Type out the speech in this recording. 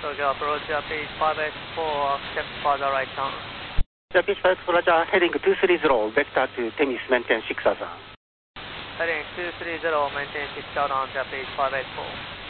Tokyo approach, page 584, step further right turn. Pitch 5 Roger, heading 230, vector to Temis, maintain 6 other. Heading 230, maintain 6 out on page 584.